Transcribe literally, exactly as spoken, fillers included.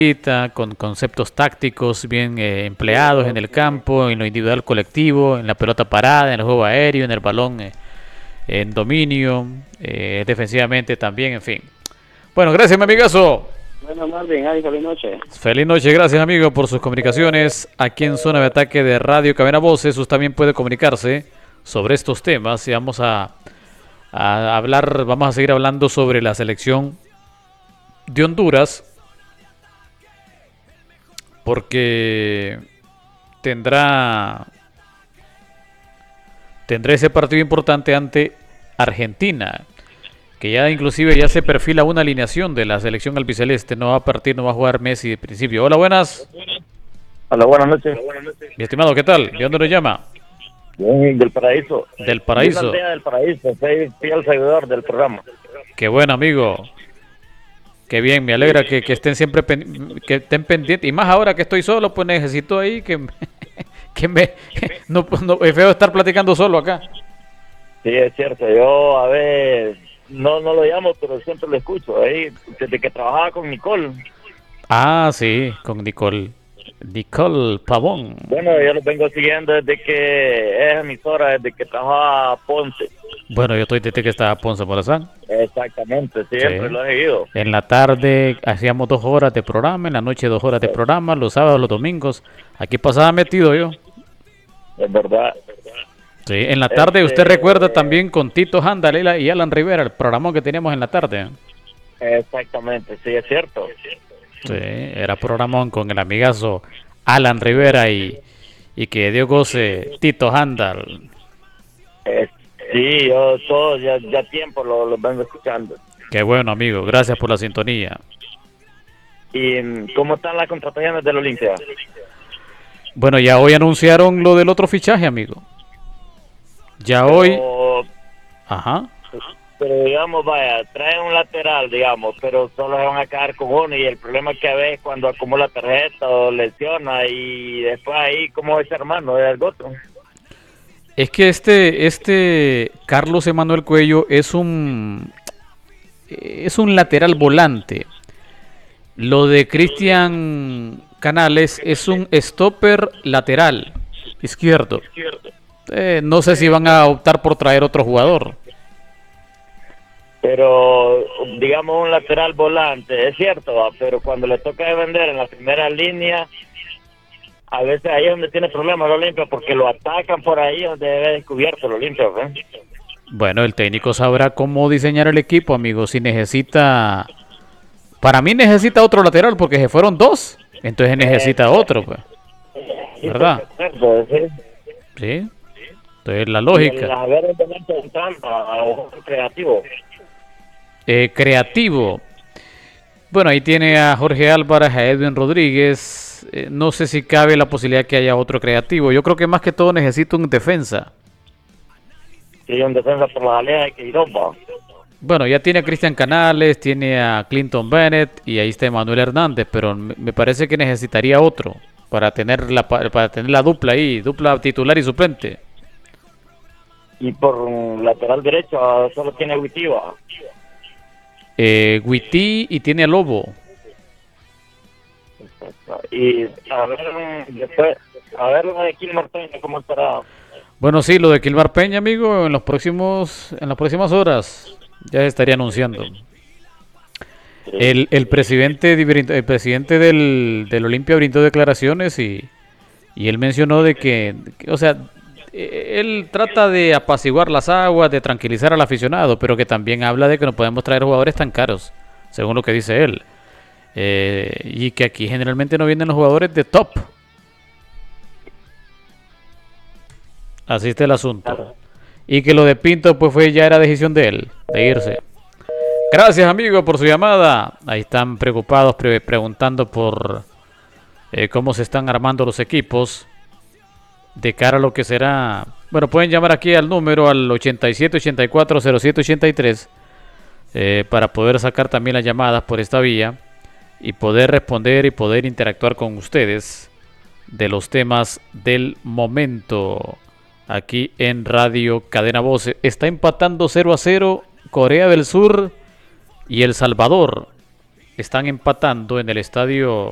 con conceptos tácticos bien eh, empleados en el campo, en lo individual colectivo, en la pelota parada, en el juego aéreo, en el balón eh, en dominio, eh, defensivamente también, en fin. Bueno, gracias, mi amigazo. Bueno, Marvin, Adi, feliz noche. Feliz noche, gracias, amigo, por sus comunicaciones aquí en Zona de Ataque de Radio Cadena Voces. Usted también puede comunicarse sobre estos temas y vamos a, a hablar, vamos a seguir hablando sobre la selección de Honduras, porque tendrá tendrá ese partido importante ante Argentina, que ya inclusive ya se perfila una alineación de la selección albiceleste. No va a partir, no va a jugar Messi de principio. Hola, buenas. Hola, buenas noches. Mi estimado, ¿qué tal? ¿De dónde nos llama? Bien, del Paraíso. Del Paraíso. Yo del Paraíso, soy fiel seguidor del programa. Qué bueno, amigo. Qué bien, me alegra que, que estén siempre pen, que estén pendientes. Y más ahora que estoy solo, pues necesito ahí que, que me... No, no, es feo estar platicando solo acá. Sí, es cierto. Yo, a ver, no no lo llamo, pero siempre lo escucho. Ahí, desde que trabajaba con Nicole. Ah, sí, con Nicole. Nicole Pavón. Bueno, yo lo vengo siguiendo desde que es emisora, desde que trabajaba Ponce. Bueno, yo estoy desde que estaba Ponce Morazán. Exactamente, siempre sí. Lo he seguido. En la tarde hacíamos dos horas de programa, en la noche dos horas de programa, los sábados, los domingos. Aquí pasaba metido yo. Es verdad. Sí, en la tarde este... usted recuerda también con Tito Handal y Alan Rivera, el programa que teníamos en la tarde. Exactamente, sí, es cierto. Sí, era programón con el amigazo Alan Rivera y, y que dio goce Tito Handal. Eh, sí, yo todo, ya, ya tiempo lo, lo vengo escuchando. Qué bueno, amigo, gracias por la sintonía. ¿Y cómo están las contrataciones del Olimpia? Bueno, ya hoy anunciaron lo del otro fichaje, amigo. Ya Pero, hoy... Ajá. Pero digamos, vaya, traen un lateral, digamos, pero solo se van a quedar con uno y el problema es que a veces cuando acumula tarjeta o lesiona y después ahí como ese hermano de algo otro. Es que este, este Carlos Emanuel Cuello es un es un lateral volante. Lo de Cristian Canales es un stopper lateral izquierdo. Eh, no sé si van a optar por traer otro jugador. Pero, digamos, un lateral volante, es cierto, ¿va? Pero cuando le toca defender en la primera línea, a veces ahí es donde tiene problemas el Olimpia, porque lo atacan por ahí donde debe descubierto el Olimpia, ¿eh? Bueno, el técnico sabrá cómo diseñar el equipo, amigo. Si necesita... Para mí necesita otro lateral, porque se fueron dos, entonces necesita eh, otro, pues. ¿Verdad? Sí. Entonces la lógica. A ver, creativo. Eh, creativo. Bueno, ahí tiene a Jorge Álvarez, a Edwin Rodríguez. Eh, no sé si cabe la posibilidad que haya otro creativo. Yo creo que más que todo necesito un defensa. Sí, un defensa por la alea de Queiroz. Bueno, ya tiene a Cristian Canales, tiene a Clinton Bennett y ahí está Emanuel Hernández, pero me parece que necesitaría otro para tener la para tener la dupla ahí, dupla titular y suplente. Y por lateral derecho solo tiene Huitiva. Eh, Guití y tiene a Lobo. Y a ver, después, a ver lo de Kilmar Peña, ¿cómo estará? Bueno, sí, lo de Kilmar Peña, amigo, en los próximos, en las próximas horas ya se estaría anunciando. Sí. El, el presidente, el presidente del, del Olimpia brindó declaraciones y, y él mencionó de que, o sea, él trata de apaciguar las aguas, de tranquilizar al aficionado, pero que también habla de que no podemos traer jugadores tan caros, según lo que dice él. Eh, y que aquí generalmente no vienen los jugadores de top. Así está el asunto. Y que lo de Pinto pues fue ya era decisión de él, de irse. Gracias, amigo, por su llamada. Ahí están preocupados, pre preguntando por eh, cómo se están armando los equipos de cara a lo que será. Bueno, pueden llamar aquí al número al ochenta y siete, ochenta y cuatro, cero siete ochenta y tres eh, para poder sacar también las llamadas por esta vía y poder responder y poder interactuar con ustedes de los temas del momento aquí en Radio Cadena Voces. Está empatando cero a cero Corea del Sur y El Salvador. Están empatando en el estadio